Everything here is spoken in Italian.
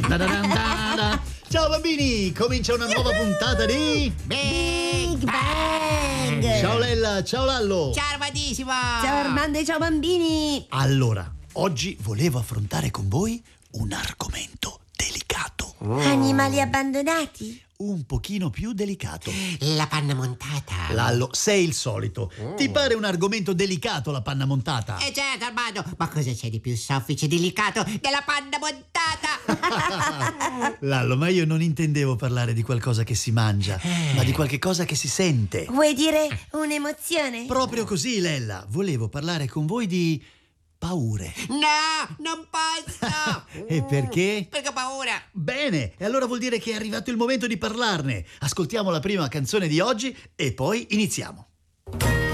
Da-da-dan-da-da. Ciao bambini, comincia una nuova puntata di Big Bang! Ciao Lella, ciao Lallo. Ciao Armadissimo! Ciao Armando e ciao bambini! Allora, oggi volevo affrontare con voi un argomento delicato. Animali abbandonati? Un pochino più delicato. La panna montata. Lallo, sei il solito. Ti pare un argomento delicato la panna montata? Certo Armando, ma cosa c'è di più soffice e delicato della panna montata? Lallo, ma io non intendevo parlare di qualcosa che si mangia, ma di qualche cosa che si sente. Vuoi dire un'emozione? Proprio così, Lella. Volevo parlare con voi di paure. No, non posso! E perché? Perché ho paura. Bene, e allora vuol dire che è arrivato il momento di parlarne. Ascoltiamo la prima canzone di oggi e poi iniziamo.